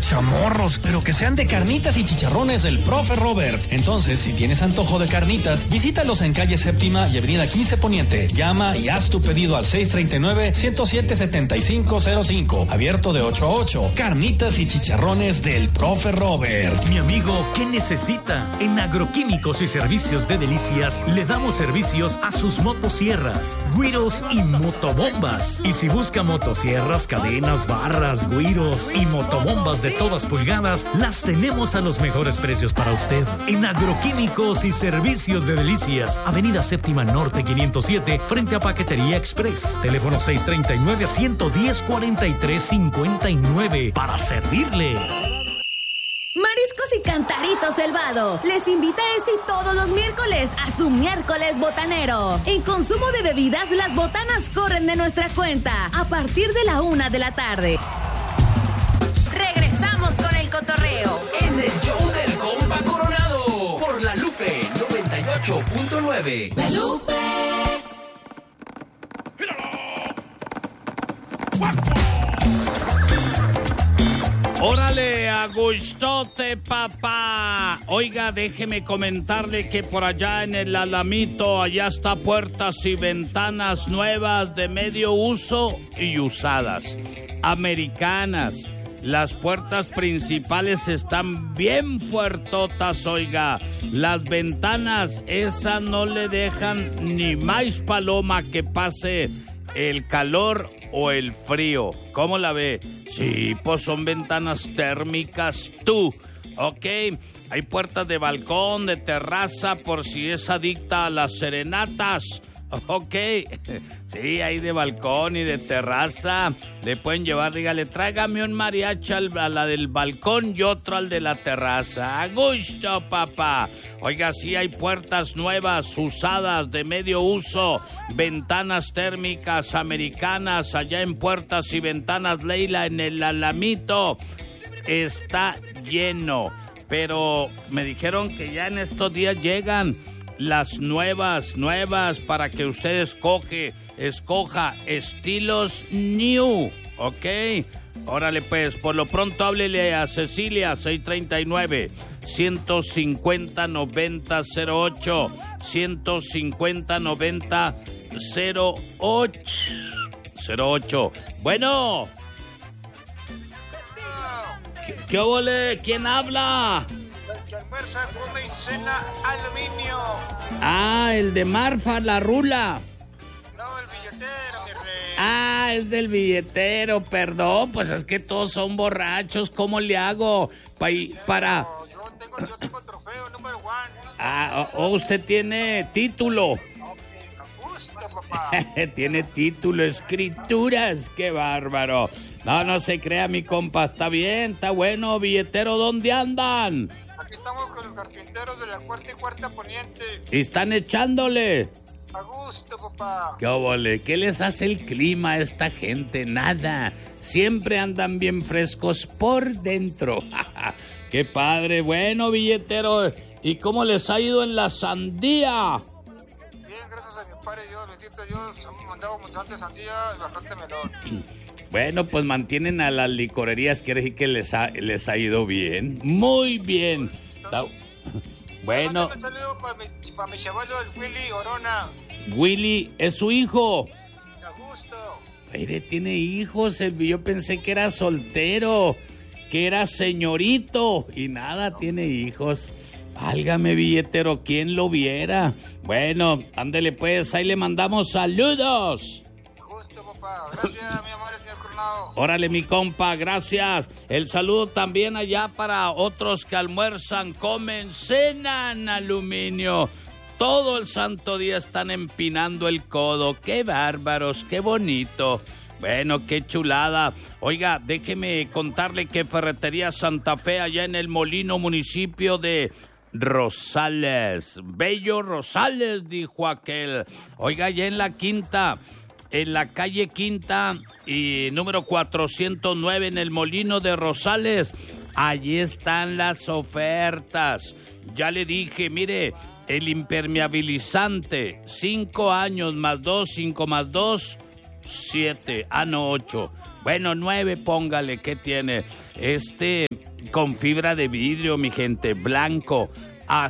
chamorros, pero que sean de carnitas y chicharrones del Profe Robert. Entonces, si tienes antojo de carnitas, visítalos en calle Séptima y avenida 15 Poniente. Llama y haz tu pedido al 639-107-7505. Abierto de 8 a 8. Carnitas y chicharrones del Profe Robert. Mi amigo, ¿qué necesita? En Agroquímicos y Servicios de Delicias le damos servicios a sus motosierras, güiros y motobombas. Y si busca motosierras, cadenas, barras, güiros y motobombas de todas pulgadas, las tenemos a los mejores precios para usted. En Agroquímicos y Servicios de Delicias, avenida Séptima Norte 507, frente a Paquetería Express. Teléfono 639-110-4359 para servirle. Mariscos y Cantaritos El Vado les invita este y todos los miércoles a su miércoles botanero. En consumo de bebidas, las botanas corren de nuestra cuenta a partir de la 1 de la tarde. Regresamos con el cotorreo en el show del compa Coronado por La Lupe 98.9. La Lupe. ¡Órale, Agustote, papá! Oiga, déjeme comentarle que por allá en el Alamito, allá está Puertas y Ventanas nuevas de medio uso y usadas, americanas. Las puertas principales están bien fuertotas, oiga. Las ventanas, esas no le dejan ni más paloma que pase el calor o el frío. ¿Cómo la ve? Sí, pues son ventanas térmicas, tú. Ok, hay puertas de balcón, de terraza, por si es adicta a las serenatas. Ok, sí, hay de balcón y de terraza. Le pueden llevar, dígale, tráigame un mariachi a la del balcón y otro al de la terraza. A gusto, papá. Oiga, sí, hay puertas nuevas, usadas, de medio uso, ventanas térmicas americanas, allá en Puertas y Ventanas Leila, en el Alamito. Está lleno, pero me dijeron que ya en estos días llegan las nuevas para que usted escoja estilos new, ¿ok? Órale pues, por lo pronto háblele a Cecilia, 639-150-9008, 150-9008. Bueno. ¿Qué óvole? ¿Quién habla? Que almuerza, come y cena aluminio. Ah, el de Marfa, la rula. No, el billetero, mi rey. Ah, es del billetero, perdón, pues es que todos son borrachos, ¿cómo le hago? Para... No, yo tengo trofeo número 1. Ah, usted tiene título. Justo, papá. Tiene título, escrituras, qué bárbaro. No se crea, mi compa, está bien, está bueno, billetero, ¿dónde andan? Aquí estamos con los carpinteros de la cuarta poniente. ¿Y están echándole? A gusto, papá. ¿Qué óvole? ¿Qué les hace el clima a esta gente? Nada. Siempre andan bien frescos por dentro. ¡Qué padre! Bueno, billetero, ¿y cómo les ha ido en la sandía? Bien, gracias a mi padre Dios, bendito Dios. Hemos mandado bastante sandía y bastante melón. Bueno, pues mantienen a las licorerías, quiere decir que les ha ido bien. Muy bien. Bueno. Un saludo para mi chavalo, el Willy Orona. Willy es su hijo. A gusto. Aire tiene hijos, yo pensé que era soltero, que era señorito, y nada, tiene hijos. Válgame, billetero, ¿quién lo viera? Bueno, ándele pues, ahí le mandamos saludos. Justo, papá. Gracias, mi amor, señor Coronado. Órale, mi compa, gracias. El saludo también allá para otros que almuerzan, comen, cenan aluminio. Todo el santo día están empinando el codo. ¡Qué bárbaros! ¡Qué bonito! Bueno, qué chulada. Oiga, déjeme contarle que Ferretería Santa Fe, allá en el Molino, municipio de Rosales. Bello Rosales, dijo aquel. Oiga, allá en la Quinta, en la calle Quinta y número 409 en el Molino de Rosales. Allí están las ofertas. Ya le dije, mire, el impermeabilizante, 5 años más 2, 5 más 2, 7. 8. Bueno, 9, póngale, ¿qué tiene? con fibra de vidrio, mi gente, blanco, a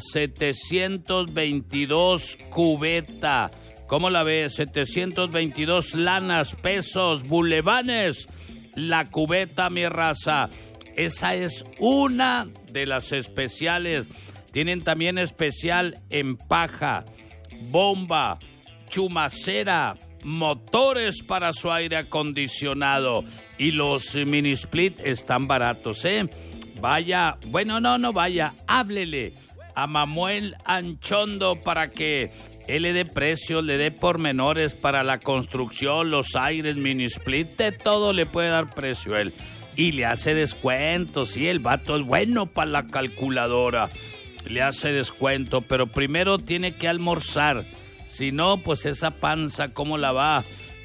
722 cubeta. ¿Cómo la ves? 722 lanas, pesos, bulevanes. La cubeta, mi raza. Esa es una de las especiales. Tienen también especial en paja, bomba, chumacera, motores para su aire acondicionado. Y los mini split están baratos, ¿eh? Vaya, bueno, no vaya, háblele a Manuel Anchondo para que él le dé precios, le dé pormenores para la construcción, los aires, mini split, de todo le puede dar precio él. Y le hace descuento, sí, el vato es bueno para la calculadora. Le hace descuento, pero primero tiene que almorzar. Si no, pues esa panza, ¿cómo la va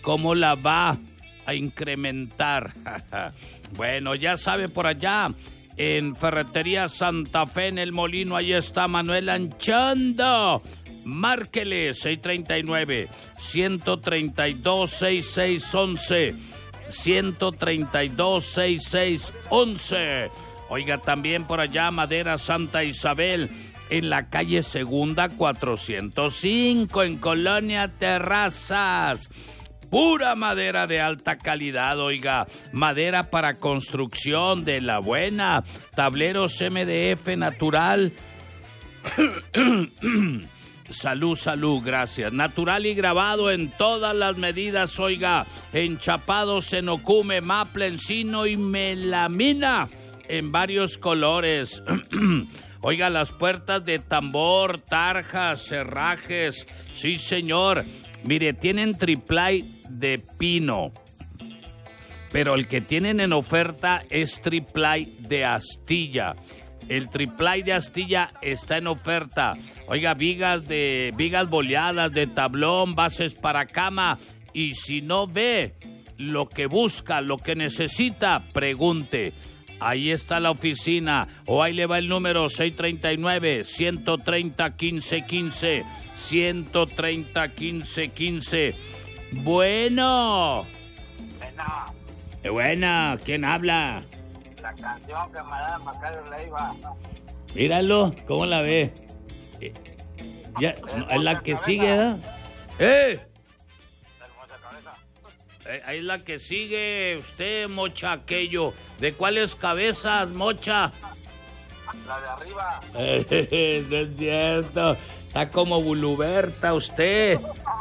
a incrementar? Bueno, ya sabe, por allá, en Ferretería Santa Fe, en El Molino, ahí está Manuel Anchondo. Márquele, 639-132-6611. 132-6611. Oiga, también por allá, Madera Santa Isabel, en la calle Segunda 405, en Colonia Terrazas. Pura madera de alta calidad, oiga. Madera para construcción de la buena. Tableros MDF natural. Salud, gracias. Natural y grabado en todas las medidas, oiga. Enchapados en ocume, maple, encino y melamina en varios colores. Oiga, las puertas de tambor, tarjas, cerrajes. Sí, señor. Mire, tienen triplay de pino, pero el que tienen en oferta es triplay de astilla. El triplay de astilla está en oferta. Oiga, vigas boleadas de tablón, bases para cama. Y si no ve lo que busca, lo que necesita, pregunte. Ahí está la oficina, o ahí le va el número 639-130-1515, 130-1515. Bueno, ¿quién habla? La canción camarada Macario Leiva. Míralo, ¿cómo la ve? Ya, es la que sigue, ¿eh? Ahí es la que sigue usted, mocha, aquello. ¿De cuáles cabezas, mocha? La de arriba. No es cierto. Está como Buluberta usted.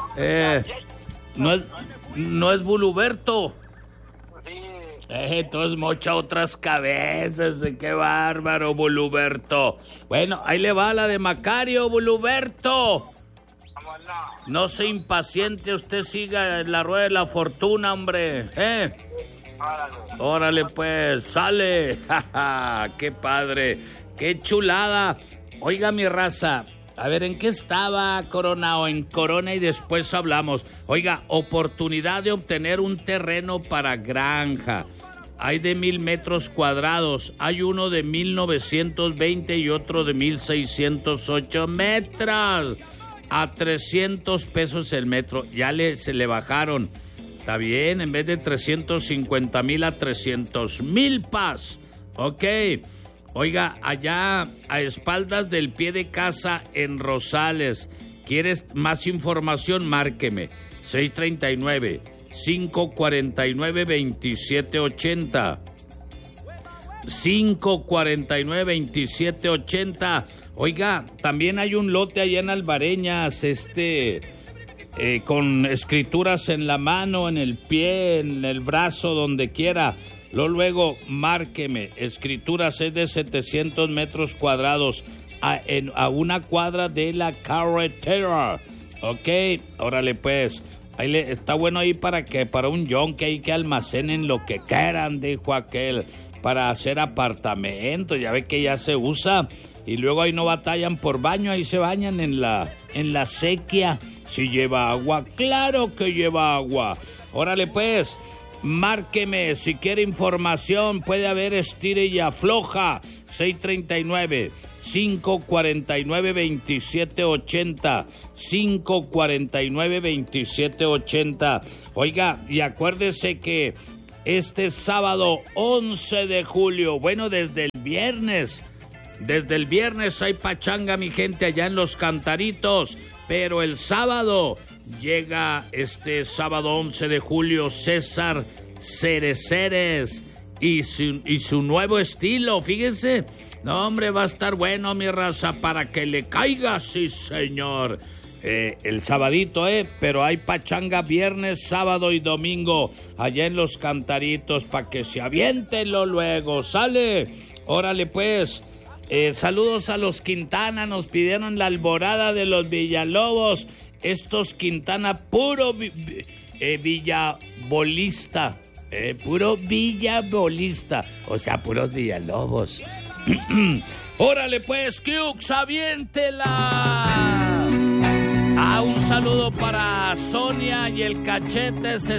No es Buluberto. Sí. Entonces mocha otras cabezas. ¡Qué bárbaro, Buluberto! Bueno, ahí le va la de Macario, Buluberto. No se impaciente, usted siga en la rueda de la fortuna, hombre. Órale, pues, sale. ¡Qué padre! ¡Qué chulada! Oiga, mi raza, a ver, ¿en qué estaba Coronao? En Corona y después hablamos. Oiga, oportunidad de obtener un terreno para granja. Hay de 1,000 metros cuadrados. Hay uno de 1,920 y otro de 1,608 metros. A 300 pesos el metro. Ya se le bajaron. Está bien, en vez de 350,000 a 300,000 pas. Ok. Oiga, allá a espaldas del pie de casa en Rosales. ¿Quieres más información? Márqueme. 639-549-2780. 549-2780. Oiga, también hay un lote allá en Alvareñas, con escrituras en la mano, en el pie, en el brazo, donde quiera. Luego, márqueme. Escrituras es de 700 metros cuadrados a una cuadra de la carretera. Ok, órale pues. Está bueno ahí para un yonque ahí que almacenen lo que quieran, dijo aquel. Para hacer apartamentos, ya ve que ya se usa. Y luego ahí no batallan por baño, ahí se bañan en la sequía. Si lleva agua, claro que lleva agua. Órale pues, márqueme si quiere información. Puede haber estire y afloja. 639-549-2780. 549-2780. Oiga, y acuérdese que este sábado 11 de julio. Bueno, desde el viernes hay pachanga, mi gente, allá en Los Cantaritos. Pero el sábado llega este sábado 11 de julio César Cereceres y su nuevo estilo, fíjense. No, hombre, va a estar bueno, mi raza, para que le caiga, sí, señor. El sabadito, pero hay pachanga viernes, sábado y domingo allá en Los Cantaritos para que se aviéntenlo luego. ¡Sale! Órale, pues. Saludos a los Quintana, nos pidieron la alborada de los Villalobos. Estos Quintana, puro villabolista, puro villabolista, o sea, puros Villalobos. Órale pues, Kiux, aviéntela. Un saludo para Sonia y el Cachetes